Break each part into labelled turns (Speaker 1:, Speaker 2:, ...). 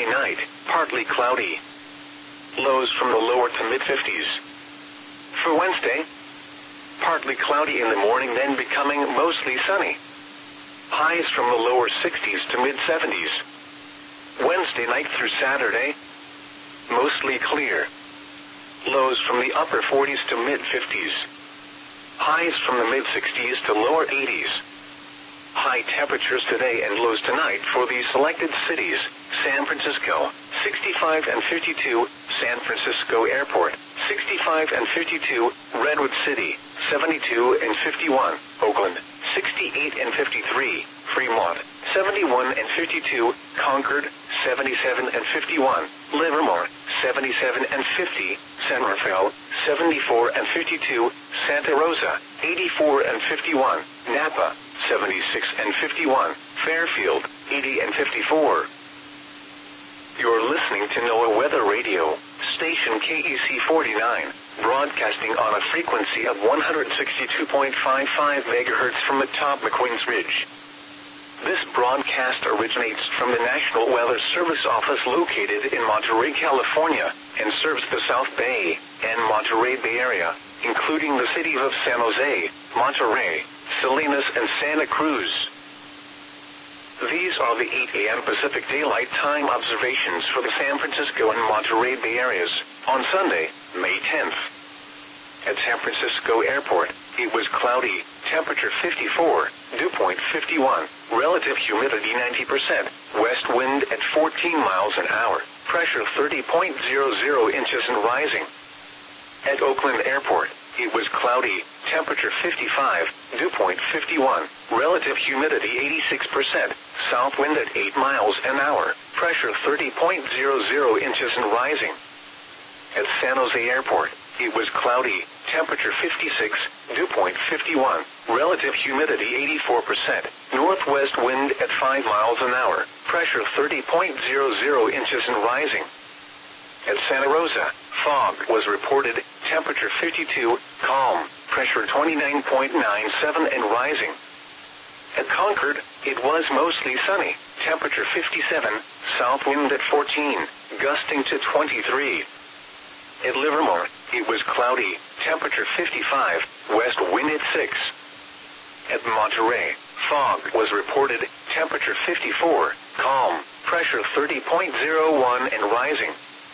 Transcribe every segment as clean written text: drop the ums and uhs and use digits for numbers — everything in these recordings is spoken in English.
Speaker 1: night, partly cloudy. Lows from the lower to mid-50s. For Wednesday, partly cloudy in the morning, then becoming mostly sunny. Highs from the lower 60s to mid-70s. Wednesday night through Saturday, mostly clear. Lows from the upper 40s to mid-50s. Highs from the mid-60s to lower 80s. High temperatures today and lows tonight for the selected cities: San Francisco, 65 and 52, San Francisco Airport, 65 and 52, Redwood City, 72 and 51, Oakland, 68 and 53, Fremont, 71 and 52, Concord, 77 and 51, Livermore, 77 and 50, San Rafael, 74 and 52, Santa Rosa, 84 and 51, Napa, 76 and 51, Fairfield, 80 and 54. You're listening to NOAA Weather Radio, station KEC 49, broadcasting on a frequency of 162.55 MHz from atop McQueen's Ridge. This broadcast originates from the National Weather Service office located in Monterey, California, and serves the South Bay and Monterey Bay Area, including the cities of San Jose, Monterey, Salinas, and Santa Cruz. These are the 8 a.m. Pacific Daylight Time observations for the San Francisco and Monterey Bay areas on Sunday, May 10th. At San Francisco Airport, it was cloudy, temperature 54, dew point 51, relative humidity 90%, west wind at 14 miles an hour, pressure 30.00 inches and rising. At Oakland Airport, it was cloudy, temperature 55, dew point 51, relative humidity 86%, south wind at 8 miles an hour, pressure 30.00 inches and rising. At San Jose Airport, it was cloudy, temperature 56, dew point 51, relative humidity 84%, northwest wind at 5 miles an hour, pressure 30.00 inches and rising. At Santa Rosa, fog was reported, temperature 52, calm, pressure 29.97 and rising. At Concord, it was mostly sunny, temperature 57, south wind at 14, gusting to 23. At Livermore, it was cloudy, temperature 55, west wind at 6. At Monterey, fog was reported, temperature 54, calm, pressure 30.01 and rising.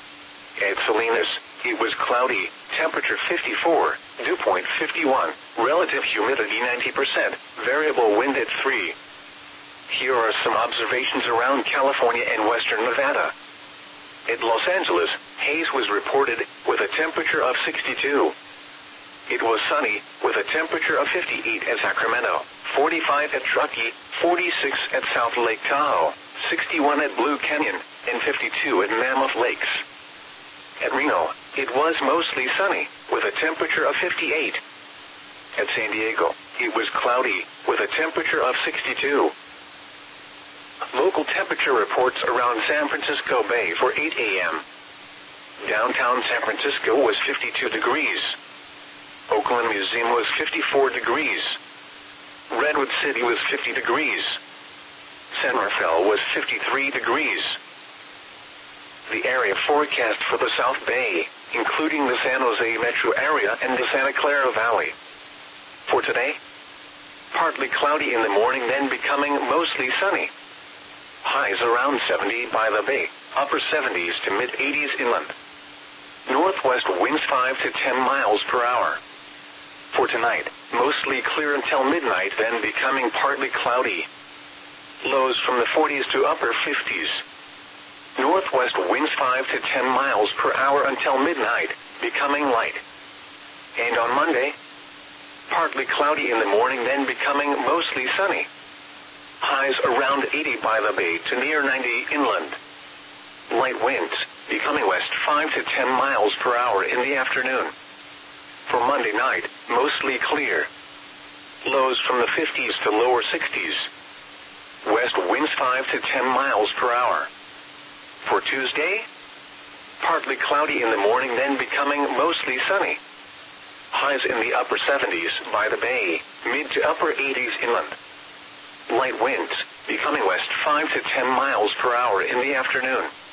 Speaker 1: At Salinas, it was cloudy, temperature 54, dew point 51, relative humidity 90%, variable wind at 3. Here are some observations around California and western Nevada. At Los Angeles, haze was reported, with a temperature of 62. It was sunny, with a temperature of 58 at Sacramento, 45 at Truckee, 46 at South Lake Tahoe, 61 at Blue Canyon, and 52 at Mammoth Lakes. At Reno, it was mostly sunny, with a temperature of 58. At San Diego, it was cloudy, with a temperature of 62. Local temperature reports around San Francisco Bay for 8 a.m. Downtown San Francisco was 52 degrees. Oakland Museum was 54 degrees. Redwood City was 50 degrees. San Rafael was 53 degrees. The area forecast for the South Bay, including the San Jose metro area and the Santa Clara Valley. For today, partly cloudy in the morning, then becoming mostly sunny. Highs around 70 by the bay, upper 70s to mid-80s inland. Northwest winds 5 to 10 miles per hour. For tonight, mostly clear until midnight, then becoming partly cloudy. Lows from the 40s to upper 50s. Northwest winds 5 to 10 miles per hour until midnight, becoming light. And on Monday, partly cloudy in the morning, then becoming mostly sunny. Highs around 80 by the bay to near 90 inland. Light winds, becoming west 5 to 10 miles per hour in the afternoon. For Monday night, mostly clear. Lows from the 50s to lower 60s. West winds 5 to 10 miles per hour. For Tuesday, partly cloudy in the morning, then becoming mostly sunny. Highs in the upper 70s by the bay, mid to upper 80s inland. Light winds, becoming west 5 to 10 miles per hour in the afternoon.